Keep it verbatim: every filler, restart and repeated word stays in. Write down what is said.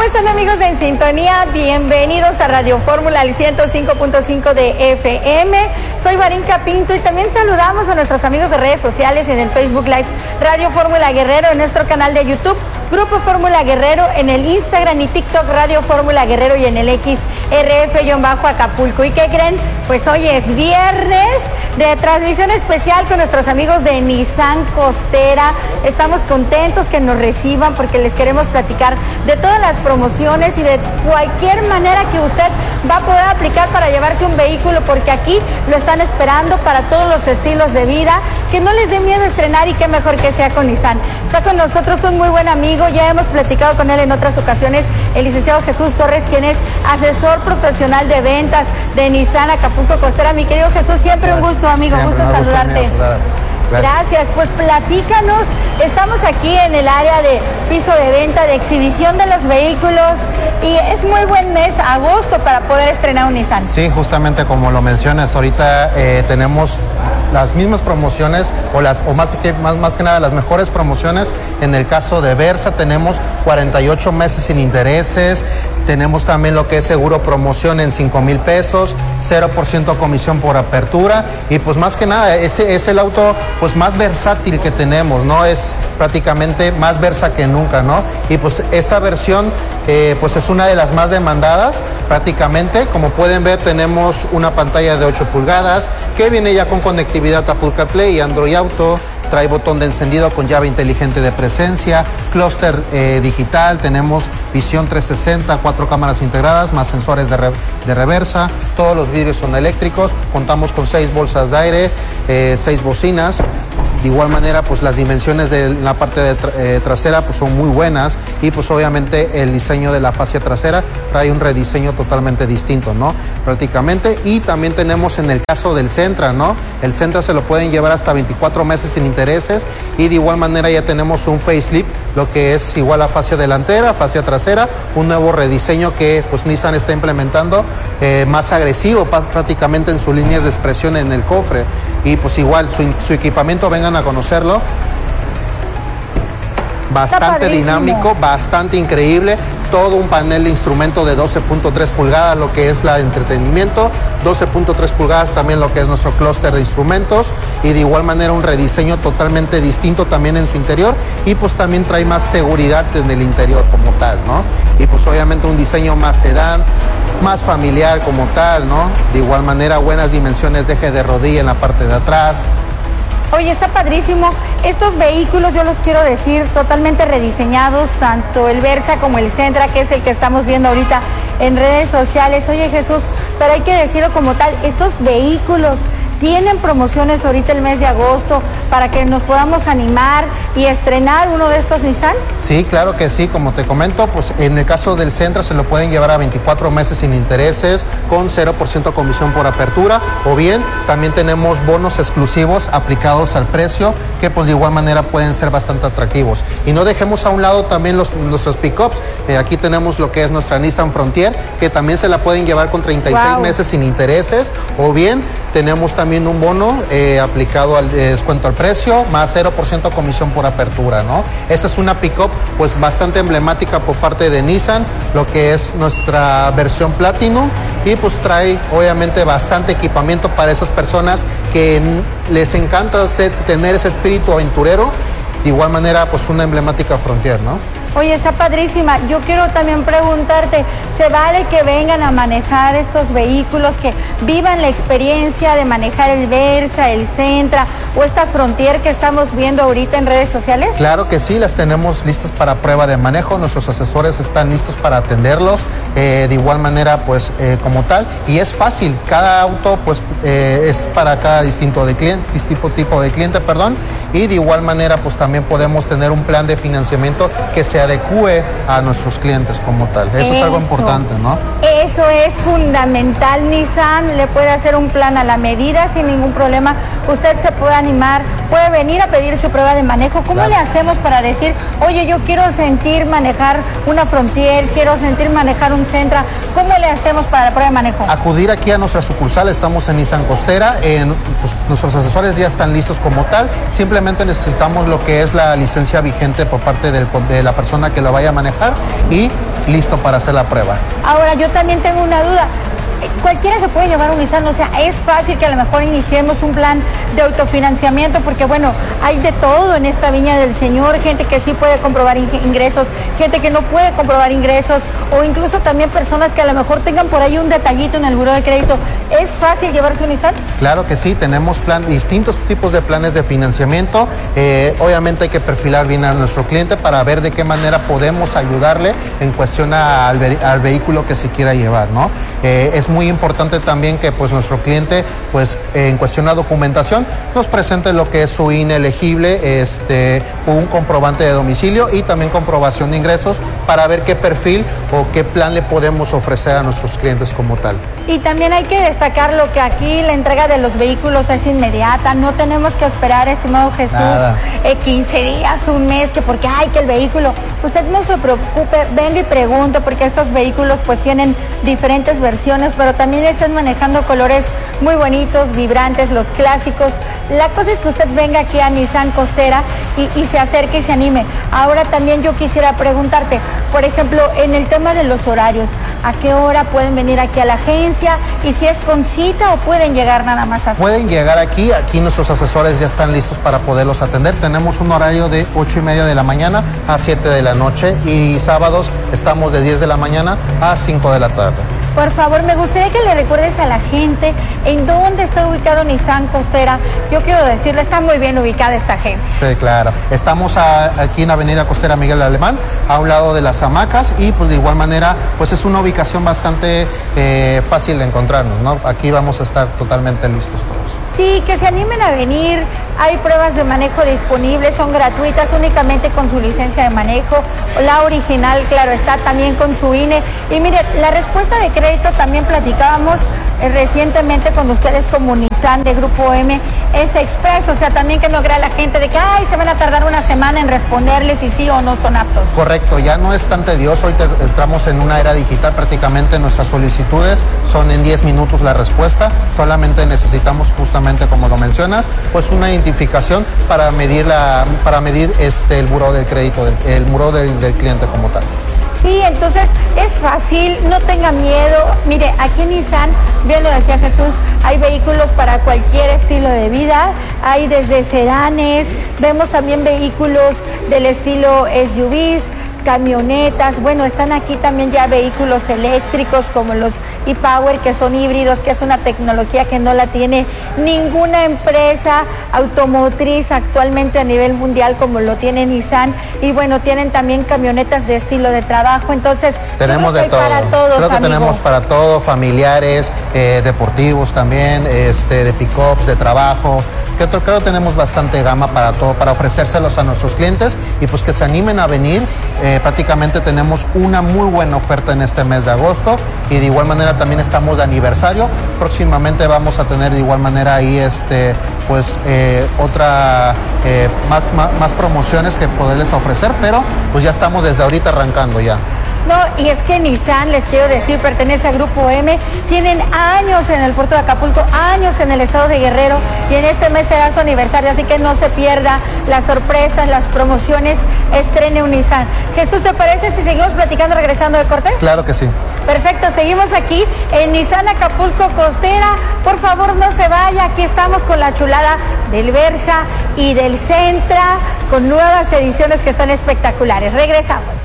están, amigos de En Sintonía? Bienvenidos a Radio Fórmula, al ciento cinco punto cinco de F M. Soy Varinka Pinto y también saludamos a nuestros amigos de redes sociales en el Facebook Live Radio Fórmula Guerrero, en nuestro canal de YouTube Grupo Fórmula Guerrero, en el Instagram y TikTok Radio Fórmula Guerrero y en el X R F-Acapulco. ¿Y qué creen? Pues hoy es viernes de transmisión especial con nuestros amigos de Nissan Costera. Estamos contentos que nos reciban porque les queremos platicar de todas las promociones y de cualquier manera que usted va a poder aplicar para llevarse un vehículo, porque aquí lo están esperando para todos los estilos de vida. Que no les dé miedo estrenar, y qué mejor que sea con Nissan. Está con nosotros un muy buen amigo, ya hemos platicado con él en otras ocasiones, el licenciado Jesús Torres, quien es asesor profesional de ventas de Nissan Acapulco Costera. Mi querido Jesús, siempre un gusto, amigo, siempre, gusto gusto saludarte. Mío, claro. Gracias. Gracias, pues platícanos, estamos aquí en el área de piso de venta, de exhibición de los vehículos, y es muy buen mes, agosto, para poder estrenar un Nissan. Sí, justamente como lo mencionas, ahorita eh, tenemos las mismas promociones, o las o más que, más, más que nada las mejores promociones. En el caso de Versa tenemos cuarenta y ocho meses sin intereses, tenemos también lo que es seguro promoción en cinco mil pesos, cero por ciento comisión por apertura, y pues más que nada, ese es el auto pues más versátil que tenemos, ¿no? Es prácticamente más versa que nunca, ¿no? Y pues esta versión eh, pues es una de las más demandadas prácticamente. Como pueden ver, tenemos una pantalla de ocho pulgadas que viene ya con conectividad Apple CarPlay y Android Auto. Trae botón de encendido con llave inteligente de presencia, clúster eh, digital, tenemos visión trescientos sesenta, cuatro cámaras integradas, más sensores de, re, de reversa, todos los vidrios son eléctricos, contamos con seis bolsas de aire, eh, seis bocinas. De igual manera, pues las dimensiones de la parte de tra eh, trasera pues son muy buenas, y pues obviamente el diseño de la fascia trasera trae un rediseño totalmente distinto, ¿no? Prácticamente. Y también tenemos en el caso del Sentra, ¿no? El Sentra se lo pueden llevar hasta veinticuatro meses sin intereses, y de igual manera ya tenemos un facelift, lo que es igual a fascia delantera, fascia trasera, un nuevo rediseño que pues Nissan está implementando, eh, más agresivo prácticamente en sus líneas de expresión en el cofre. Y pues igual su, su equipamiento, vengan a conocerlo, bastante dinámico, bastante increíble, todo un panel de instrumento de doce punto tres pulgadas, lo que es la de entretenimiento, doce punto tres pulgadas también lo que es nuestro clúster de instrumentos, y de igual manera un rediseño totalmente distinto también en su interior, y pues también trae más seguridad en el interior como tal, ¿no? Y pues obviamente un diseño más sedán, más familiar como tal, ¿no? De igual manera buenas dimensiones de eje de rodilla en la parte de atrás. Oye, está padrísimo. Estos vehículos, yo los quiero decir, totalmente rediseñados, tanto el Versa como el Sentra, que es el que estamos viendo ahorita en redes sociales. Oye, Jesús, pero hay que decirlo como tal, estos vehículos tienen promociones ahorita el mes de agosto para que nos podamos animar y estrenar uno de estos Nissan. Sí, claro que sí, como te comento, pues en el caso del Sentra se lo pueden llevar a veinticuatro meses sin intereses, con cero por ciento comisión por apertura, o bien también tenemos bonos exclusivos aplicados al precio, que pues de igual manera pueden ser bastante atractivos. Y no dejemos a un lado también los, nuestros pickups. Eh, aquí tenemos lo que es nuestra Nissan Frontier, que también se la pueden llevar con treinta y seis wow. meses sin intereses, o bien tenemos también un bono eh, aplicado al eh, descuento al precio, más cero por ciento comisión por apertura, ¿no? Esta es una pick-up pues bastante emblemática por parte de Nissan, lo que es nuestra versión Platinum, y pues trae obviamente bastante equipamiento para esas personas que les encanta hacer, tener ese espíritu aventurero. De igual manera, pues una emblemática Frontier, ¿no? Oye, está padrísima. Yo quiero también preguntarte, ¿se vale que vengan a manejar estos vehículos, que vivan la experiencia de manejar el Versa, el Sentra o esta Frontier que estamos viendo ahorita en redes sociales? Claro que sí, las tenemos listas para prueba de manejo, nuestros asesores están listos para atenderlos, eh, de igual manera, pues eh, como tal, y es fácil, cada auto pues eh, es para cada distinto de cliente, distinto tipo de cliente, perdón, y de igual manera pues también podemos tener un plan de financiamiento que se adecue a nuestros clientes como tal. Eso, Eso es algo importante, ¿no? Eso es fundamental. Nissan le puede hacer un plan a la medida sin ningún problema. Usted se puede animar puede venir a pedir su prueba de manejo. ¿Cómo claro. le hacemos para decir, oye, yo quiero sentir manejar una Frontier, quiero sentir manejar un Sentra? ¿Cómo le hacemos para la prueba de manejo? Acudir aquí a nuestra sucursal, estamos en Nissan Costera, en, pues, nuestros asesores ya están listos como tal, simplemente necesitamos lo que es la licencia vigente por parte del, de la persona que lo vaya a manejar y listo para hacer la prueba. Ahora, yo también tengo una duda. Cualquiera se puede llevar un Nissan, o sea, es fácil que a lo mejor iniciemos un plan de autofinanciamiento, porque bueno, hay de todo en esta viña del Señor, gente que sí puede comprobar ingresos, gente que no puede comprobar ingresos, o incluso también personas que a lo mejor tengan por ahí un detallito en el buró de crédito. ¿Es fácil llevarse un Nissan? Claro que sí, tenemos plan, distintos tipos de planes de financiamiento. Eh, obviamente hay que perfilar bien a nuestro cliente para ver de qué manera podemos ayudarle en cuestión a, al, ve, al vehículo que se quiera llevar, ¿no? Eh, es muy importante también que pues nuestro cliente pues eh, en cuestión a documentación nos presente lo que es su I N E elegible, este, un comprobante de domicilio y también comprobación de ingresos para ver qué perfil o qué plan le podemos ofrecer a nuestros clientes como tal. Y también hay que destacar lo que aquí la entrega de los vehículos es inmediata, no tenemos que esperar, estimado Jesús, eh, quince días, un mes, que porque hay que el vehículo. Usted no se preocupe, venga y pregunte, porque estos vehículos pues tienen diferentes versiones, pero también están manejando colores muy bonitos, vibrantes, los clásicos. La cosa es que usted venga aquí a Nissan Costera y, y se acerque y se anime. Ahora también yo quisiera preguntarte, por ejemplo, en el tema de los horarios, ¿a qué hora pueden venir aquí a la agencia? Y si es con cita o pueden llegar nada más así. Pueden llegar aquí, aquí nuestros asesores ya están listos para poderlos atender. Tenemos un horario de ocho y media de la mañana a siete de la noche y sábados estamos de diez de la mañana a cinco de la tarde. Por favor, me gustaría que le recuerdes a la gente en dónde está ubicado Nissan Costera. Yo quiero decirle, está muy bien ubicada esta agencia. Sí, claro. Estamos a, aquí en Avenida Costera Miguel Alemán, a un lado de las hamacas y pues de igual manera pues es una ubicación bastante eh, fácil de encontrarnos, ¿no? Aquí vamos a estar totalmente listos todos. Sí, que se animen a venir. Hay pruebas de manejo disponibles, son gratuitas únicamente con su licencia de manejo. La original, claro, está también con su I N E. Y mire, la respuesta de crédito también platicábamos eh, recientemente con ustedes como Nissan de Grupo M, es expreso, o sea, también que no crea la gente de que ay, se van a tardar una semana en responderles si sí o no son aptos. Correcto, ya no es tan tedioso, ahorita entramos en una era digital, prácticamente nuestras solicitudes son en diez minutos la respuesta, solamente necesitamos justamente como lo mencionas, pues una identificación para medir la, para medir este el buró del crédito, del, el buró del, del cliente como tal. Sí, entonces es fácil, no tenga miedo. Mire, aquí en Nissan, bien lo decía Jesús, hay vehículos para cualquier estilo de vida, hay desde sedanes, vemos también vehículos del estilo S U Vs, camionetas, bueno, están aquí también ya vehículos eléctricos como los e-Power, que son híbridos, que es una tecnología que no la tiene ninguna empresa automotriz actualmente a nivel mundial como lo tiene Nissan. Y bueno, tienen también camionetas de estilo de trabajo, entonces tenemos de todo, para todos, creo que amigo. Tenemos para todo, familiares, eh, deportivos también, este, de pick-ups, de trabajo. Que creo que tenemos bastante gama para todo, para ofrecérselos a nuestros clientes y pues que se animen a venir. Eh, prácticamente tenemos una muy buena oferta en este mes de agosto y de igual manera también estamos de aniversario. Próximamente vamos a tener de igual manera ahí este pues eh, otra eh, más, más, más promociones que poderles ofrecer, pero pues ya estamos desde ahorita arrancando ya. No, y es que Nissan, les quiero decir, pertenece al Grupo M, tienen años en el puerto de Acapulco, años en el estado de Guerrero, y en este mes será su aniversario, así que no se pierda las sorpresas, las promociones, estrene un Nissan. Jesús, ¿te parece si seguimos platicando regresando de corte? Claro que sí. Perfecto, seguimos aquí en Nissan Acapulco Costera. Por favor, no se vaya, aquí estamos con la chulada del Versa y del Sentra, con nuevas ediciones que están espectaculares. Regresamos.